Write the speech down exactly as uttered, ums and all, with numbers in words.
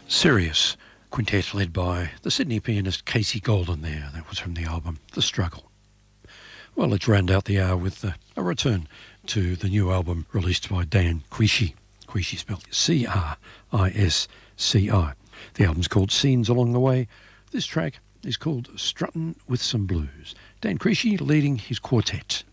Sirius Quintet, led by the Sydney pianist Casey Golden there. That was from the album The Struggle. Well, let's round out the hour with uh, a return to the new album released by Dan Quisci. Quisci spelled C R I S C I. The album's called Scenes Along the Way. This track is called Struttin' with Some Blues. Dan Quisci leading his quartet.